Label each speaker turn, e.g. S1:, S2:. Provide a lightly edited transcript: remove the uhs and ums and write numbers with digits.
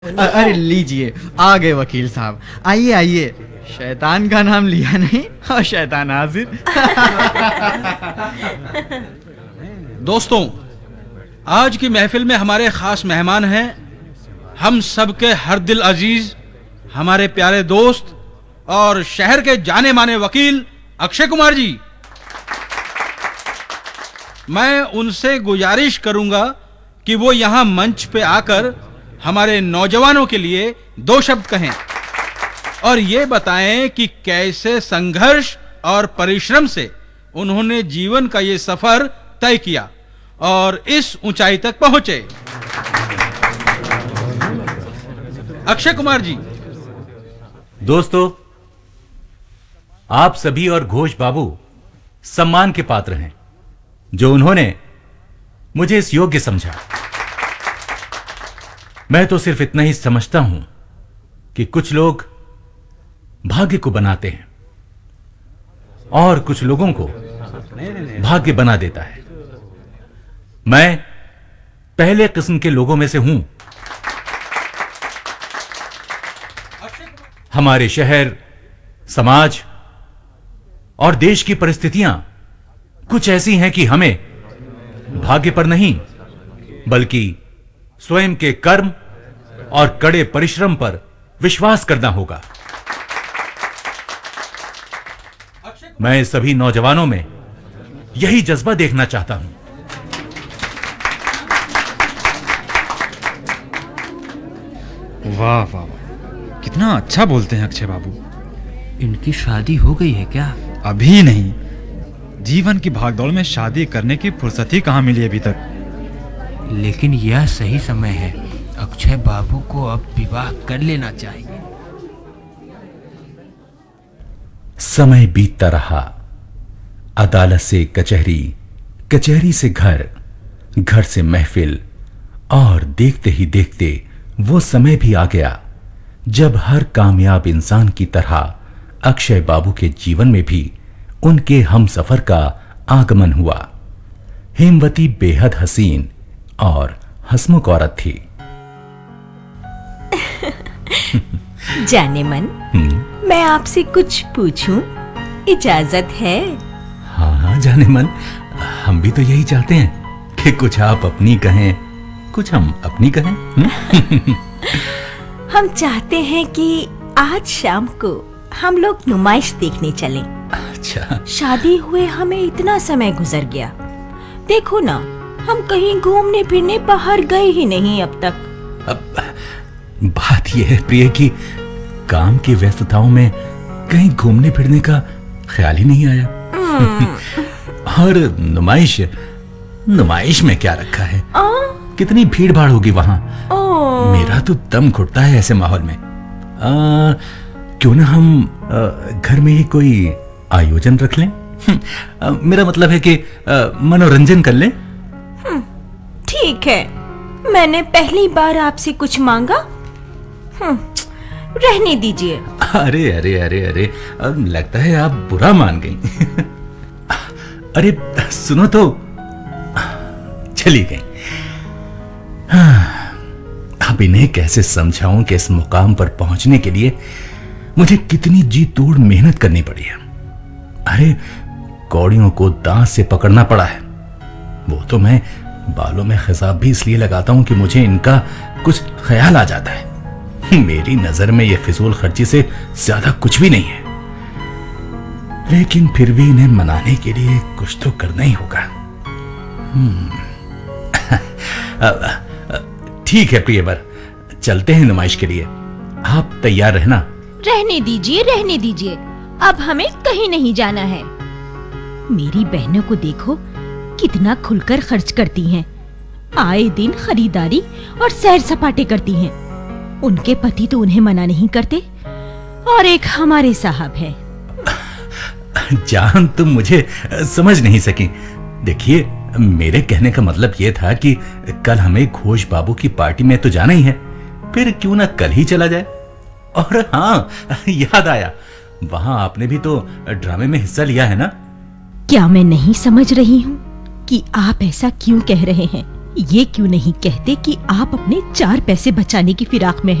S1: अरे लीजिए, आ गए वकील साहब। आइए आइए, शैतान का नाम लिया नहीं और शैतान हाजिर।
S2: दोस्तों, आज की महफिल में हमारे खास मेहमान हैं हम सबके हर दिल अजीज, हमारे प्यारे दोस्त और शहर के जाने माने वकील अक्षय कुमार जी। मैं उनसे गुजारिश करूंगा कि वो यहां मंच पे आकर हमारे नौजवानों के लिए दो शब्द कहें और ये बताएं कि कैसे संघर्ष और परिश्रम से उन्होंने जीवन का ये सफर तय किया और इस ऊंचाई तक पहुंचे। अक्षय कुमार जी।
S3: दोस्तों, आप सभी और घोष बाबू सम्मान के पात्र हैं जो उन्होंने मुझे इस योग्य समझा। मैं तो सिर्फ इतना ही समझता हूं कि कुछ लोग भाग्य को बनाते हैं और कुछ लोगों को भाग्य बना देता है। मैं पहले किस्म के लोगों में से हूं। हमारे शहर, समाज और देश की परिस्थितियां कुछ ऐसी हैं कि हमें भाग्य पर नहीं बल्कि स्वयं के कर्म और कड़े परिश्रम पर विश्वास करना होगा। मैं सभी नौजवानों में यही जज्बा देखना चाहता हूं।
S4: वाह वाह, कितना अच्छा बोलते हैं अक्षय बाबू।
S5: इनकी शादी हो गई है क्या?
S4: अभी नहीं, जीवन की भागदौड़ में शादी करने की फुर्सत ही कहां मिली अभी तक।
S5: लेकिन यह सही समय है, अक्षय बाबू को अब विवाह कर लेना चाहिए।
S3: समय बीतता रहा। अदालत से कचहरी, कचहरी से घर, घर से महफिल और देखते ही देखते वो समय भी आ गया जब हर कामयाब इंसान की तरह अक्षय बाबू के जीवन में भी उनके हमसफर का आगमन हुआ। हेमवती बेहद हसीन और हंसमुख औरत थी।
S6: जाने मन, मैं आपसे कुछ पूछूं? इजाजत है?
S3: हाँ हाँ जाने मन, हम भी तो यही चाहते हैं कि कुछ आप अपनी कहें, कुछ हम अपनी कहें।
S6: हम चाहते हैं कि आज शाम को हम लोग नुमाइश देखने चलें।
S3: अच्छा।
S6: शादी हुए हमें इतना समय गुजर गया, देखो ना, हम कहीं घूमने फिरने बाहर गए ही नहीं अब तक।
S3: बात यह है प्रिय कि काम की व्यस्तताओं में कहीं घूमने फिरने का ख्याल ही नहीं आया। और नुमाइश में क्या रखा है? कितनी भीड़ भाड़ होगी वहां। मेरा तो दम घुटता है ऐसे माहौल में। क्यों ना हम घर में ही कोई आयोजन रख लें? मेरा मतलब है कि मनोरंजन कर लें।
S6: ठीक है, मैंने पहली बार आपसे कुछ मांगा। रहने दीजिए।
S3: अरे अरे अरे अरे, लगता है आप बुरा मान गई। अरे सुनो तो, चली गई। अब इन्हें कैसे समझाऊं कि इस मुकाम पर पहुंचने के लिए मुझे कितनी जी तोड़ मेहनत करनी पड़ी है। अरे कौड़ियों को दांत से पकड़ना पड़ा है। वो तो मैं बालों में खिजाब भी इसलिए लगाता हूं कि मुझे इनका कुछ ख्याल आ जाता है। मेरी नजर में यह फिजूल खर्ची से ज्यादा कुछ भी नहीं है, लेकिन फिर भी इन्हें मनाने के लिए कुछ तो करना ही होगा। ठीक है प्रियवर, चलते हैं नुमाइश के लिए। आप तैयार रहना।
S6: रहने दीजिए, रहने दीजिए, अब हमें कहीं नहीं जाना है। मेरी बहनों को देखो, कितना खुलकर खर्च करती हैं। आए दिन खरीदारी और सैर सपाटे करती हैं। उनके पति तो उन्हें मना नहीं करते, और एक हमारे साहब है।
S3: जान, तुम मुझे समझ नहीं सकी। देखिए, मेरे कहने का मतलब यह था कि कल हमें घोष बाबू की पार्टी में तो जाना ही है, फिर क्यों ना कल ही चला जाए। और हाँ, याद आया, वहां आपने भी तो ड्रामे में हिस्सा लिया है ना?
S6: क्या मैं नहीं समझ रही हूँ कि आप ऐसा क्यों कह रहे हैं? ये क्यों नहीं कहते कि आप अपने 4 पैसे बचाने की फिराक में हैं?